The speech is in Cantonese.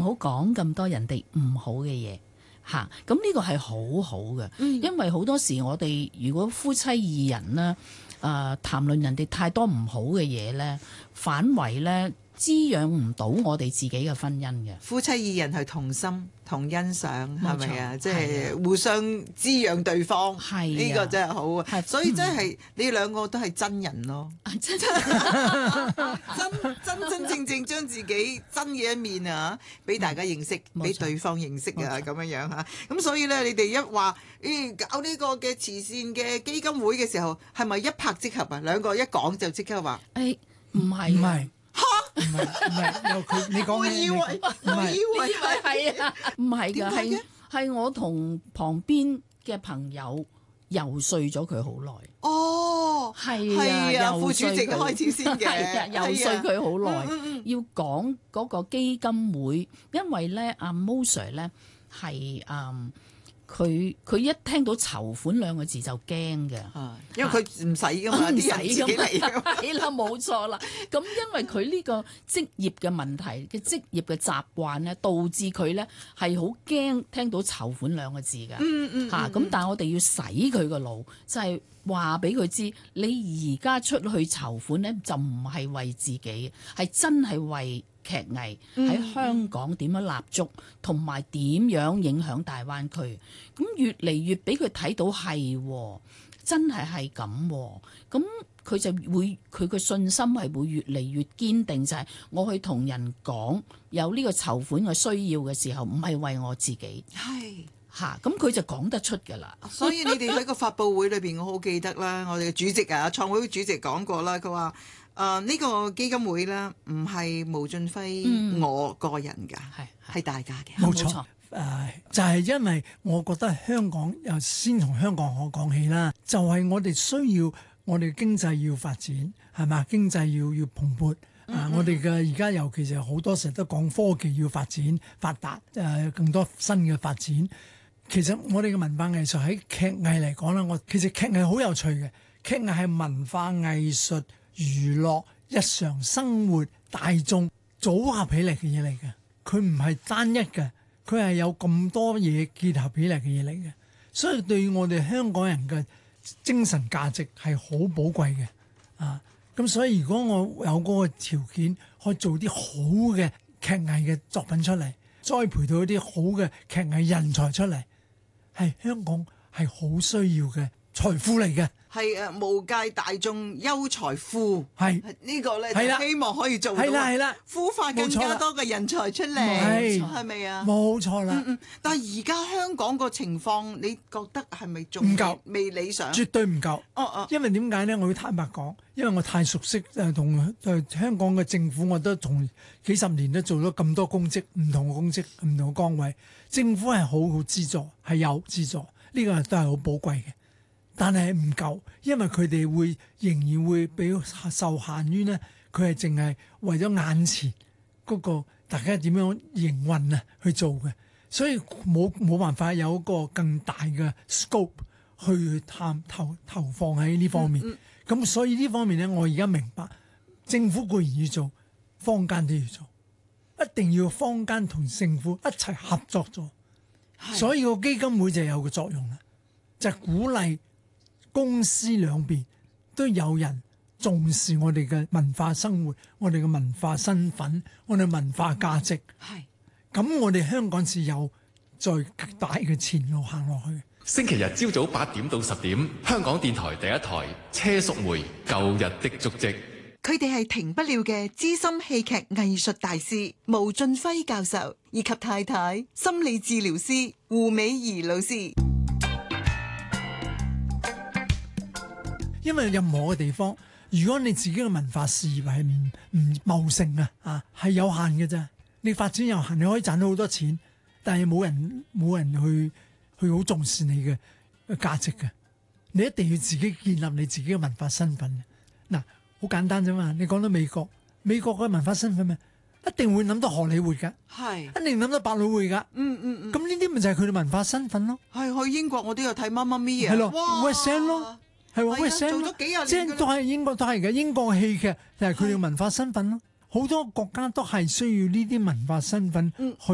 好講咁多人哋唔好嘅嘢嚇。咁呢個係好好嘅，因為好多時我哋如果夫妻二人呢，談論人哋太多唔好嘅嘢呢，反為呢滋養唔到我哋自己嘅婚姻嘅。 夫妻二人係同心同欣賞，係咪啊？即係係互相滋養對方， 係呢個真係好啊！ 係所以真係你兩個都係真人咯， 真真正將自己真嘅一面啊，俾大家認識，俾對方認識啊，咁樣樣嚇。咁所以咧，你哋一話搞呢個嘅慈善嘅基金會嘅時候，係咪一拍即合啊？兩個一講就即刻話， 唔係唔係。唔係，由佢你講我以為係啊，唔係㗎，係我同旁邊嘅朋友游說咗佢好耐。 哦， 係啊， 副主席開始先嘅， 係啊，游說佢好耐，要講嗰個基金會，因為咧阿 Moser 咧係佢一聽到籌款兩個字就驚嘅， 因為佢唔使噶嘛，啲人自己嚟㗎嘛。 係啦，冇錯啦。咁因為佢呢個職業嘅問題嘅職業嘅習慣咧，導致佢咧係好驚聽到籌款兩個字嘅。咁但係我哋要洗佢個腦，就係話俾佢知，你而家出去籌款咧，就唔係為自己，係真係為劇藝喺香港點樣立足，同埋點樣影響大灣區。咁越嚟越俾佢睇到係真係咁，咁佢就會佢個信心係會越嚟越堅定，就係我去同人講有呢個籌款嘅需要嘅時候，唔係為我自己。 係咁佢就講得出㗎啦。 所以你哋喺個發佈會裏邊，我好記得啦，我哋嘅主席啊，創會主席講過啦，佢話呢個基金會咧唔係毛俊輝我個人㗎，係大家嘅。 冇錯。就係因為我覺得香港又先從香港我講起啦，就係我哋需要我哋經濟要發展，係嘛？經濟要蓬勃。我哋嘅而家尤其是好多時都講科技要發展發達，更多新嘅發展。其實我哋嘅文化藝術喺劇藝嚟講咧，其實劇藝好有趣嘅。劇藝係文化藝術、娛樂、日常生活、大眾組合起嚟嘅嘢嚟嘅，佢唔係單一嘅。佢係有咁多嘢結合起嚟嘅嘢嚟嘅，所以對我哋香港人嘅精神價值係好寶貴嘅。咁所以如果我有嗰個條件，可以做啲好嘅劇藝嘅作品出嚟，栽培到一啲好嘅劇藝人才出嚟，係香港係好需要嘅財富嚟嘅。 係無界大眾優才庫， 係呢個咧就希望可以做到， 係啦， 孵化更加多嘅人才出嚟，係咪啊？ 冇錯啦。 但係而家香港個情況，你覺得係咪仲唔夠？ 未理想？ 絕對唔夠。因為點解咧？我要坦白講，因為我太熟悉同香港嘅政府，我都同幾十年都做咗咁多公職，唔同嘅公職，唔同嘅崗位，政府係好好資助，係有資助，呢個都係好寶貴嘅。但係唔夠，因為佢哋仍然會俾受限於呢，佢係淨係為咗眼前嗰個大家點樣營運去做嘅，所以冇辦法有一個更大嘅 scope 去投放喺呢方面。咁所以呢方面呢，我而家明白政府固然要做，坊間都要做，一定要坊間同政府一齊合作咗。所以個基金會就有個作用啦，就係鼓勵公私兩邊都有人重視我哋嘅文化生活，我哋嘅文化身份，我哋文化價值。咁我哋香港是有再極大嘅前路行落去。 星期日朝早8點到10點，香港電台第一台車淑梅舊日的足跡。 佢哋係停不了嘅資深戲劇藝術大師毛俊輝教授，以及太太心理治療師胡美儀老師。 因為任何嘅地方，如果你自己嘅文化事業係唔茂盛係有限嘅啫。你發展有限，你可以賺到好多錢，但係冇人去好重視你嘅價值嘅。你一定要自己建立你自己嘅文化身份。嗱，好簡單啫嘛。你講到美國嘅文化身份咩？一定會諗到荷里活㗎，一定諗到百老匯㗎。咁呢啲咪就係佢哋文化身份咯。 係去英國我都有睇媽媽咪啊， 係咯 West End 咯。係喎， 做咗幾廿年， 即係都係英國都係嘅。英國嘅戲劇就係佢哋嘅文化身份咯。好多國家都係需要呢啲文化身份去